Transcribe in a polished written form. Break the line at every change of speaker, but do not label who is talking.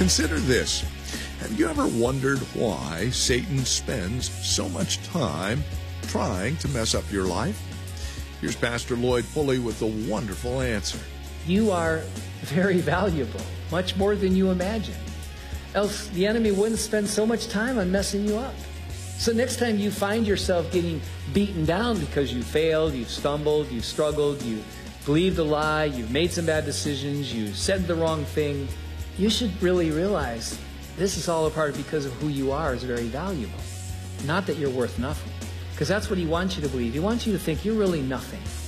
Consider this. Have you ever wondered why Satan spends so much time trying to mess up your life? Here's Pastor Lloyd Pulley with the wonderful answer.
You are very valuable, much more than you imagine. Else the enemy wouldn't spend so much time on messing you up. So next time you find yourself getting beaten down because you failed, you've stumbled, you've struggled, you believed a lie, you've made some bad decisions, you said the wrong thing, you should really realize this is all a part because of who you are is very valuable. Not that you're worth nothing. Because that's what he wants you to believe. He wants you to think you're really nothing.